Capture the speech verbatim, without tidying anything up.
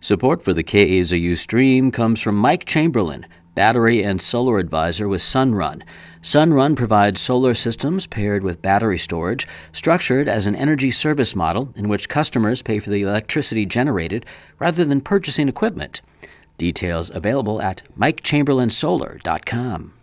Support for the K A Z U stream comes from Mike Chamberlain, Battery and Solar Advisor with Sunrun. Sunrun provides solar systems paired with battery storage, structured as an energy service model in which customers pay for the electricity generated rather than purchasing equipment. Details available at mike chamberlain solar dot com.